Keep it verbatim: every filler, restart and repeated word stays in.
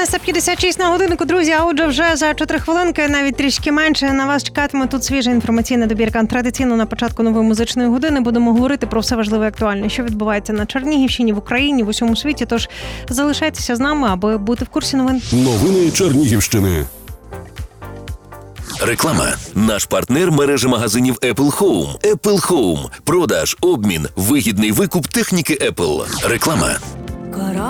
шістнадцята п'ятдесят шість на годиннику, друзі, а отже вже за чотири хвилинки, навіть трішки менше, на вас чекатиме тут свіжа інформаційна добірка. Традиційно на початку нової музичної години будемо говорити про все важливе і актуальне, що відбувається на Чернігівщині, в Україні, в усьому світі, тож залишайтеся з нами, аби бути в курсі новин. Новини Чернігівщини. Реклама. Наш партнер – мережа магазинів Apple Home. Apple Home. Продаж, обмін, вигідний викуп техніки Apple. Реклама.